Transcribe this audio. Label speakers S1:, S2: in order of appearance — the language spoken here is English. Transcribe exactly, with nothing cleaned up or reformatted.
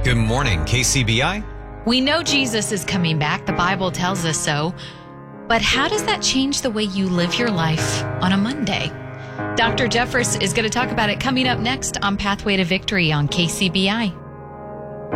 S1: Good morning, K C B I.
S2: We know Jesus is coming back. The Bible tells us so. But how does that change the way you live your life on a Monday? Doctor Jeffress is going to talk about it coming up next on Pathway to Victory on K C B I.